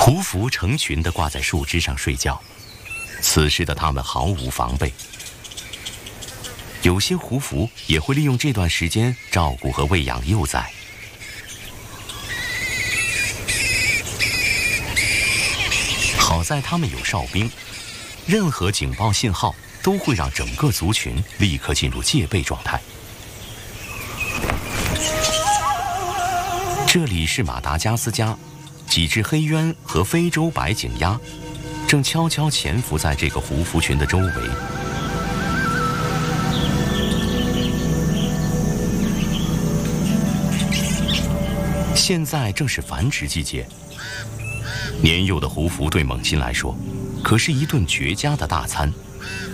胡服成群地挂在树枝上睡觉，此时的它们毫无防备。有些胡服也会利用这段时间照顾和喂养幼崽。好在他们有哨兵，任何警报信号都会让整个族群立刻进入戒备状态。这里是马达加斯加，几只黑鸢和非洲白颈鸭正悄悄潜伏在这个胡服群的周围。现在正是繁殖季节，年幼的胡服对猛禽来说，可是一顿绝佳的大餐。